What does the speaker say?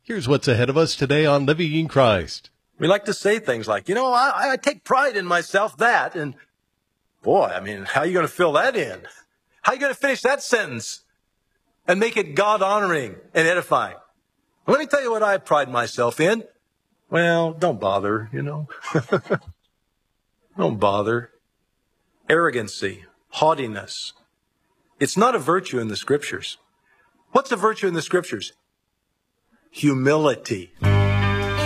Here's what's ahead of us today on Living in Christ. We like to say things like, I take pride in myself that, and boy, how are you going to fill that in? How are you going to finish that sentence and make it God-honoring and edifying? Let me tell you what I pride myself in. Well, don't bother, Don't bother. Arrogancy, haughtiness. It's not a virtue in the Scriptures. What's a virtue in the Scriptures? Humility.